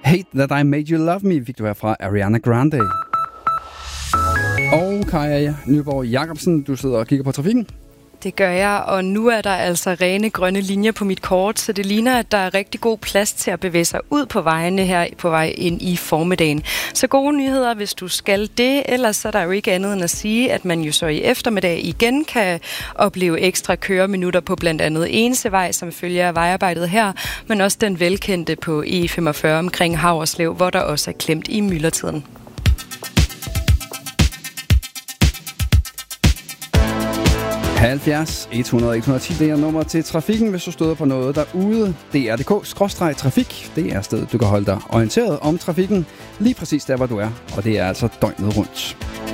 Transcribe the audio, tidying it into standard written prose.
Hate That I Made You Love Me fik du her fra Ariana Grande. Og Kaja Nyborg Jacobsen, du sidder og kigger på trafikken. Det gør jeg, og nu er der altså rene grønne linjer på mit kort, så det ligner, at der er rigtig god plads til at bevæge sig ud på vejene her på vej ind i formiddagen. Så gode nyheder, hvis du skal det, ellers er der jo ikke andet end at sige, at man jo så i eftermiddag igen kan opleve ekstra køreminutter på blandt andet Ensevej, som følger af vejarbejdet her, men også den velkendte på E45 omkring Haverslev, hvor der også er klemt i myldretiden. 70 100 110, det er nummer til trafikken, hvis du støder på noget derude. DRDK/trafik, det er stedet, du kan holde dig orienteret om trafikken, lige præcis der, hvor du er, og det er altså døgnet rundt.